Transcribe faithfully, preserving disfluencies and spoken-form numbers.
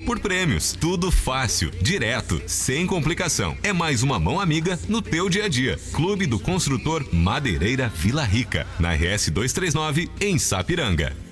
por prêmios. Tudo fácil, direto, sem complicação. É mais uma mão amiga no teu dia a dia. Clube do Construtor Madeireira Vila Rica, na R S duzentos e trinta e nove, em Sapiranga.